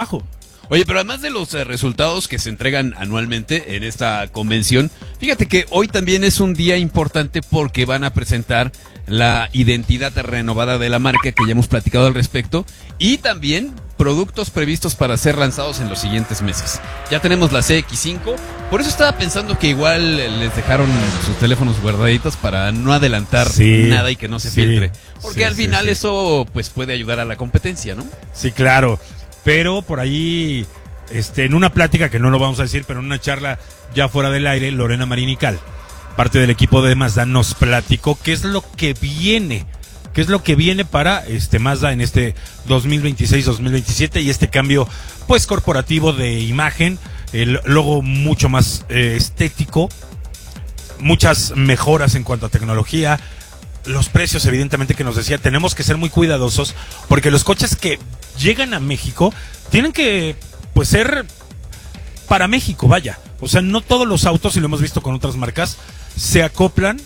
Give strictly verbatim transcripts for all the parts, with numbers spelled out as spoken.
trabajo. Oye, pero además de los eh, resultados que se entregan anualmente en esta convención, fíjate que hoy también es un día importante porque van a presentar la identidad renovada de la marca, que ya hemos platicado al respecto, y también productos previstos para ser lanzados en los siguientes meses. Ya tenemos la C X cinco, por eso estaba pensando que igual les dejaron sus teléfonos guardaditos para no adelantar sí, nada y que no se sí, filtre. Porque sí, al final sí, sí. eso pues puede ayudar a la competencia, ¿no? Sí, claro. Pero por ahí, este, en una plática, que no lo vamos a decir, pero en una charla ya fuera del aire, Lorena Marinical, parte del equipo de Mazda, nos platicó qué es lo que viene, qué es lo que viene para este Mazda en este dos mil veintiséis dos mil veintisiete y este cambio pues corporativo de imagen, el logo mucho más eh, estético, muchas mejoras en cuanto a tecnología. Los precios, evidentemente, que nos decía, tenemos que ser muy cuidadosos porque los coches que llegan a México tienen que, pues, ser para México, vaya. O sea, no todos los autos, y lo hemos visto con otras marcas, se acoplan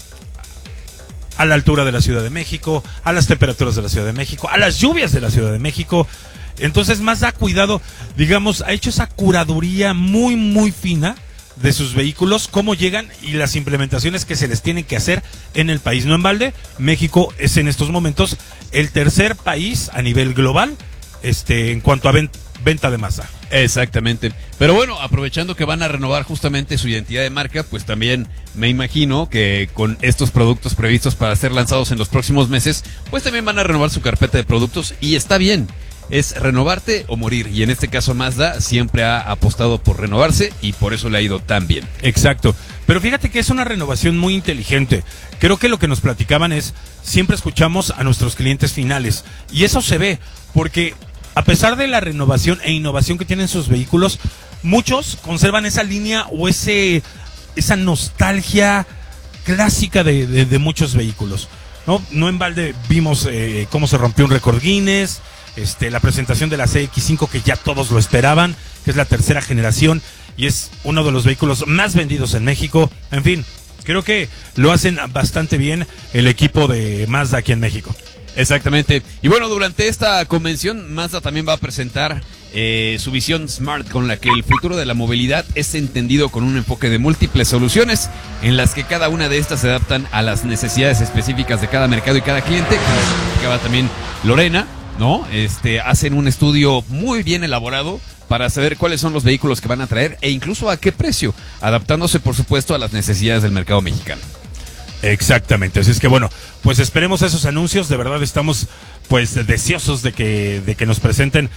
a la altura de la Ciudad de México, a las temperaturas de la Ciudad de México, a las lluvias de la Ciudad de México. Entonces, más da cuidado, digamos, ha hecho esa curaduría muy, muy fina de sus vehículos, cómo llegan y las implementaciones que se les tienen que hacer en el país. No en balde, México es en estos momentos el tercer país a nivel global este en cuanto a ven- venta de Mazda. Exactamente. Pero bueno, aprovechando que van a renovar justamente su identidad de marca, pues también me imagino que con estos productos previstos para ser lanzados en los próximos meses, pues también van a renovar su carpeta de productos, y está bien. Es renovarte o morir, y en este caso Mazda siempre ha apostado por renovarse y por eso le ha ido tan bien. Exacto, pero fíjate que es una renovación muy inteligente. Creo que lo que nos platicaban es, siempre escuchamos a nuestros clientes finales, y eso se ve, porque a pesar de la renovación e innovación que tienen sus vehículos, muchos conservan esa línea o ese esa nostalgia clásica de, de, de muchos vehículos. No, no en balde vimos eh, cómo se rompió un récord Guinness. Este, la presentación de la C X cinco, que ya todos lo esperaban, que es la tercera generación y es uno de los vehículos más vendidos en México. En fin, creo que lo hacen bastante bien el equipo de Mazda aquí en México. Exactamente. Y bueno, durante esta convención Mazda también va a presentar eh, su visión Smart, con la que el futuro de la movilidad es entendido con un enfoque de múltiples soluciones, en las que cada una de estas se adaptan a las necesidades específicas de cada mercado y cada cliente, como explicaba también Lorena, ¿no? Este, hacen un estudio muy bien elaborado para saber cuáles son los vehículos que van a traer e incluso a qué precio, adaptándose por supuesto a las necesidades del mercado mexicano. Exactamente, así es que bueno, pues esperemos esos anuncios. De verdad estamos pues deseosos de que, de que nos presenten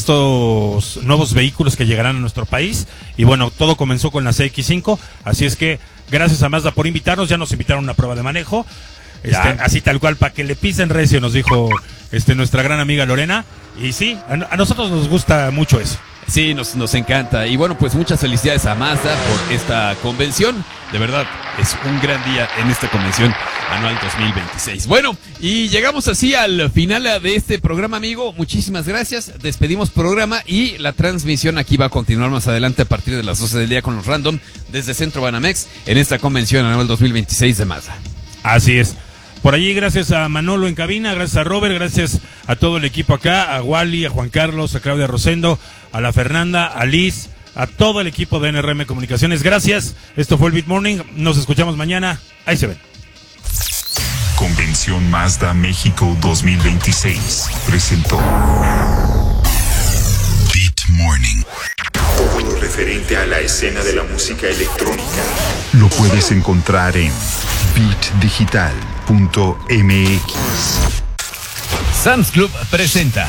estos nuevos vehículos que llegarán a nuestro país. Y bueno, todo comenzó con la C X cinco, así es que gracias a Mazda por invitarnos. Ya nos invitaron a una prueba de manejo, este, así tal cual, para que le pisen recio, nos dijo este nuestra gran amiga Lorena. Y sí, a, a nosotros nos gusta mucho eso. Sí, nos, nos encanta. Y bueno, pues muchas felicidades a Mazda por esta convención. De verdad, es un gran día en esta convención anual dos mil veintiséis. Bueno, y llegamos así al final de este programa, amigo. Muchísimas gracias. Despedimos programa y la transmisión aquí va a continuar más adelante a partir de las doce del día con los Random desde Centro Banamex en esta convención anual dos mil veintiséis de Mazda. Así es. Por allí, gracias a Manolo en cabina, gracias a Robert, gracias a todo el equipo acá, a Wally, a Juan Carlos, a Claudia Rosendo, a la Fernanda, a Liz, a todo el equipo de N R M Comunicaciones. Gracias. Esto fue el Beat Morning. Nos escuchamos mañana. Ahí se ven. Convención Mazda México dos mil veintiséis presentó Beat Morning. Todo lo referente a la escena de la música electrónica lo puedes encontrar en beat digital punto m x. Sam's Club presenta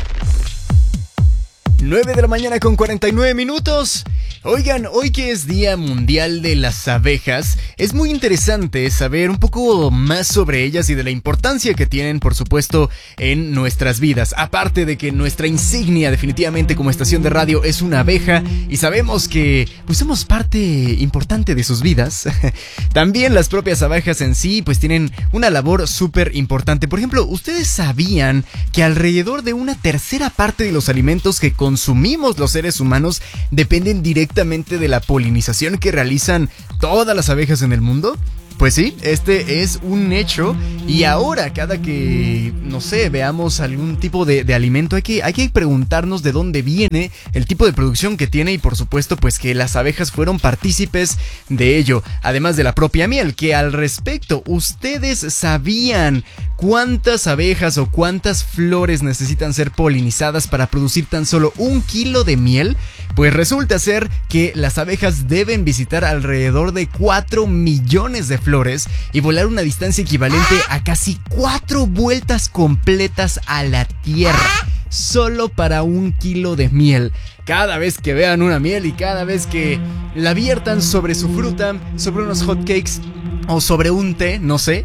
nueve de la mañana con cuarenta y nueve minutos. Oigan, hoy que es Día Mundial de las Abejas, es muy interesante saber un poco más sobre ellas y de la importancia que tienen, por supuesto, en nuestras vidas. Aparte de que nuestra insignia definitivamente como estación de radio es una abeja y sabemos que pues somos parte importante de sus vidas. También las propias abejas en sí pues tienen una labor súper importante. Por ejemplo, ¿ustedes sabían que alrededor de una tercera parte de los alimentos que consumimos los seres humanos dependen directamente de la polinización que realizan todas las abejas en el mundo? Pues sí, este es un hecho y ahora cada que, no sé, veamos algún tipo de, de alimento hay que, hay que preguntarnos de dónde viene, el tipo de producción que tiene y por supuesto pues que las abejas fueron partícipes de ello, además de la propia miel, que al respecto, ¿ustedes sabían cuántas abejas o cuántas flores necesitan ser polinizadas para producir tan solo un kilo de miel? Pues resulta ser que las abejas deben visitar alrededor de cuatro millones de flores y volar una distancia equivalente a casi cuatro vueltas completas a la Tierra, solo para un kilo de miel. Cada vez que vean una miel y cada vez que la viertan sobre su fruta, sobre unos hotcakes o sobre un té, no sé,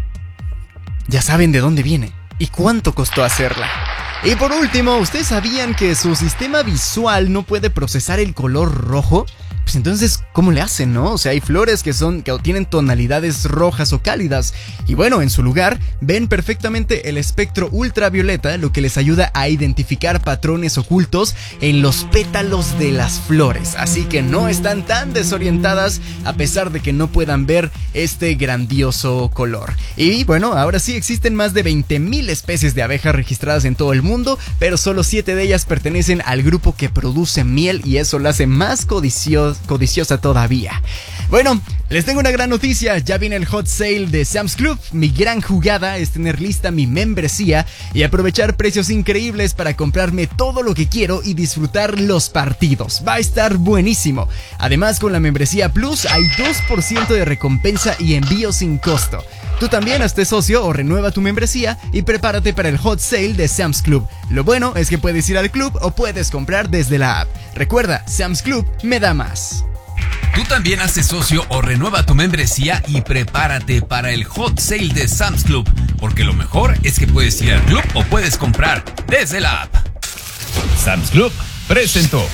ya saben de dónde viene y cuánto costó hacerla. Y por último, ¿ustedes sabían que su sistema visual no puede procesar el color rojo? Pues entonces, ¿cómo le hacen, no? O sea, hay flores que son que tienen tonalidades rojas o cálidas. Y bueno, en su lugar, ven perfectamente el espectro ultravioleta, lo que les ayuda a identificar patrones ocultos en los pétalos de las flores. Así que no están tan desorientadas a pesar de que no puedan ver este grandioso color. Y bueno, ahora sí existen más de veinte mil especies de abejas registradas en todo el mundo, pero solo siete de ellas pertenecen al grupo que produce miel y eso la hace más codiciosa. codiciosa todavía. Bueno, les tengo una gran noticia, ya viene el hot sale de Sam's Club. Mi gran jugada es tener lista mi membresía y aprovechar precios increíbles para comprarme todo lo que quiero y disfrutar los partidos. Va a estar buenísimo. Además, con la membresía Plus hay dos por ciento de recompensa y envío sin costo. Tú también hazte socio o renueva tu membresía y prepárate para el hot sale de Sam's Club. Lo bueno es que puedes ir al club o puedes comprar desde la app. Recuerda, Sam's Club me da más. Tú también haces socio o renueva tu membresía y prepárate para el hot sale de Sam's Club, porque lo mejor es que puedes ir al club o puedes comprar desde la app. Sam's Club presentó.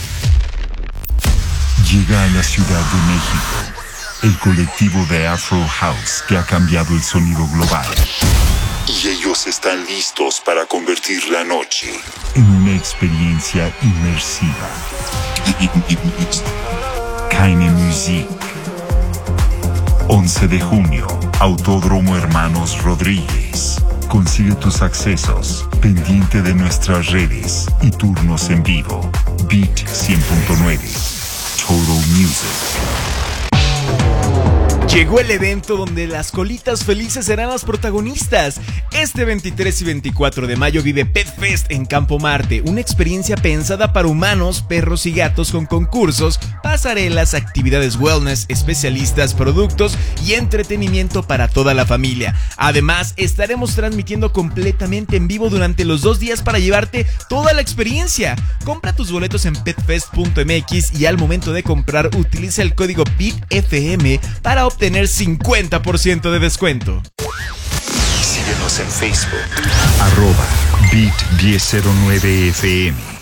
Llega a la Ciudad de México el colectivo de Afro House que ha cambiado el sonido global. Y ellos están listos para convertir la noche en una experiencia inmersiva. Keine Musik. once de junio, Autódromo Hermanos Rodríguez. Consigue tus accesos, pendiente de nuestras redes y turnos en vivo. Beat cien punto nueve. Total Music. Llegó el evento donde las colitas felices serán las protagonistas. Este veintitrés y veinticuatro de mayo vive Pet Fest en Campo Marte, una experiencia pensada para humanos, perros y gatos con concursos, pasarelas, actividades wellness, especialistas, productos y entretenimiento para toda la familia. Además, estaremos transmitiendo completamente en vivo durante los dos días para llevarte toda la experiencia. Compra tus boletos en pet fest punto m x y al momento de comprar utiliza el código B I T F M para obtener cincuenta por ciento de descuento. Síguenos en Facebook, arroba Beat diez cero nueve F M.